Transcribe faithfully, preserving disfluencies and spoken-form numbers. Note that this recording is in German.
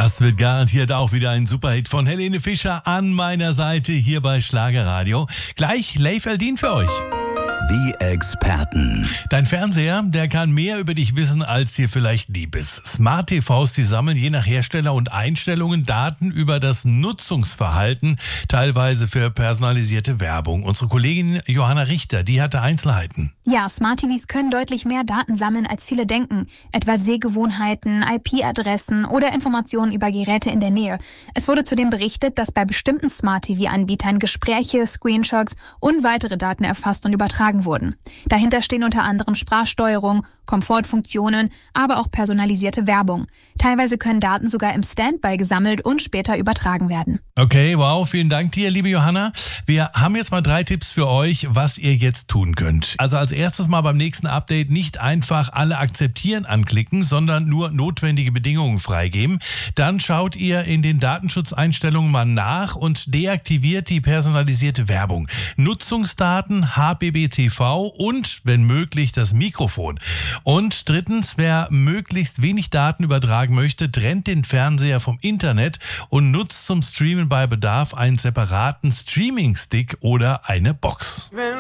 Das wird garantiert auch wieder ein Superhit von Helene Fischer an meiner Seite hier bei Schlagerradio. Gleich Leif Eldin für euch. Die Experten. Dein Fernseher, der kann mehr über dich wissen, als dir vielleicht lieb ist. Smart T Vs, die sammeln je nach Hersteller und Einstellungen Daten über das Nutzungsverhalten, teilweise für personalisierte Werbung. Unsere Kollegin Johanna Richter, die hatte Einzelheiten. Ja, Smart T Vs können deutlich mehr Daten sammeln, als viele denken. Etwa Sehgewohnheiten, I P-Adressen oder Informationen über Geräte in der Nähe. Es wurde zudem berichtet, dass bei bestimmten Smart T V-Anbietern Gespräche, Screenshots und weitere Daten erfasst und übertragen wurden. Dahinter stehen unter anderem Sprachsteuerung, Komfortfunktionen, aber auch personalisierte Werbung. Teilweise können Daten sogar im Standby gesammelt und später übertragen werden. Okay, wow, vielen Dank dir, liebe Johanna. Wir haben jetzt mal drei Tipps für euch, was ihr jetzt tun könnt. Also als erstes mal beim nächsten Update nicht einfach alle akzeptieren anklicken, sondern nur notwendige Bedingungen freigeben. Dann schaut ihr in den Datenschutzeinstellungen mal nach und deaktiviert die personalisierte Werbung. Nutzungsdaten, H B B T V und, wenn möglich, das Mikrofon. Und drittens, wer möglichst wenig Daten übertragen möchte, trennt den Fernseher vom Internet und nutzt zum Streamen bei Bedarf einen separaten Streaming-Stick oder eine Box.